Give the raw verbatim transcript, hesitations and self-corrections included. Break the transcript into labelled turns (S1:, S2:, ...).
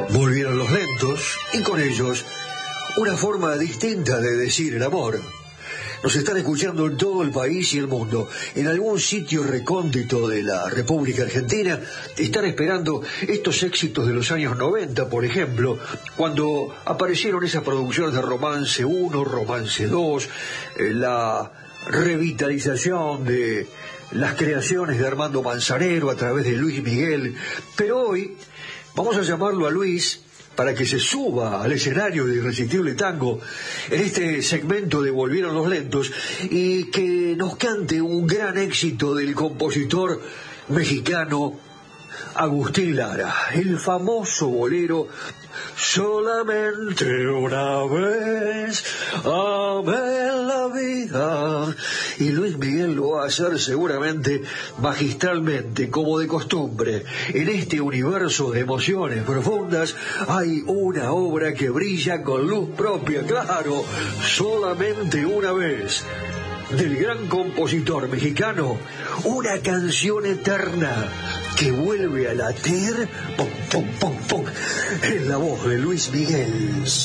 S1: Volvieron los lentos y con ellos una forma distinta de decir el amor. Nos están escuchando en todo el país y el mundo. En algún sitio recóndito de la República Argentina están esperando estos éxitos de los años noventa, por ejemplo, cuando aparecieron esas producciones de Romance uno, Romance dos, eh, la revitalización de las creaciones de Armando Manzanero a través de Luis Miguel. Pero hoy vamos a llamarlo a Luis para que se suba al escenario de Irresistible Tango en este segmento de Volvieron los lentos y que nos cante un gran éxito del compositor mexicano Agustín Lara, el famoso bolero Solamente una vez amé la vida. Y Luis Miguel lo va a hacer seguramente magistralmente, como de costumbre. En este universo de emociones profundas hay una obra que brilla con luz propia, claro, Solamente una vez, del gran compositor mexicano, una canción eterna que vuelve a latir, pum, pum, pum, pum, en la voz de Luis Miguel.